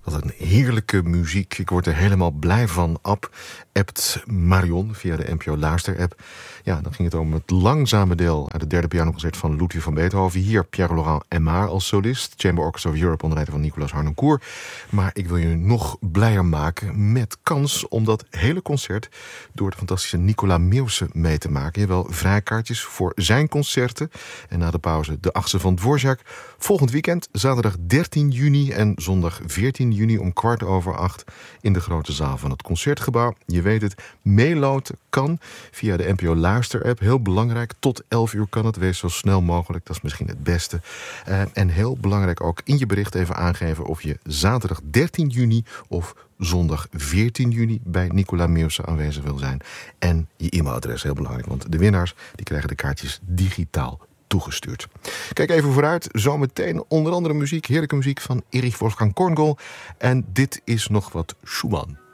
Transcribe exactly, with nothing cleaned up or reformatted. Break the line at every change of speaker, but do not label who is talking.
Wat een heerlijke muziek. Ik word er helemaal blij van. Ab, appt Marion via de N P O Luister-app. Ja, dan ging het om het langzame deel uit het derde pianoconcert van Ludwig van Beethoven. Hier Pierre-Laurent Aimard als solist. Chamber Orchestra of Europe onder leiding van Nicolas Harnoncourt. Maar ik wil je nog blijer maken met kans om dat hele concert door de fantastische Nicolas Meeuwse mee te maken. Je wel vrijkaartjes voor zijn concerten. En na de pauze de achtste van Dvorak. Volgend weekend, zaterdag dertien juni en zondag veertien juni om kwart over acht in de grote zaal van het Concertgebouw. Je weet het, meeloten kan via de N P O Luister-app. Heel belangrijk, tot elf uur kan het. Wees zo snel mogelijk, dat is misschien het beste. Uh, en heel belangrijk ook in je bericht even aangeven of je zaterdag dertien juni of zondag veertien juni bij Nicolas Meeuwse aanwezig wil zijn. En je e-mailadres, heel belangrijk, want de winnaars die krijgen de kaartjes digitaal toegestuurd. Kijk even vooruit, zometeen onder andere muziek, heerlijke muziek van Erich Wolfgang Korngold. En dit is nog wat Schumann.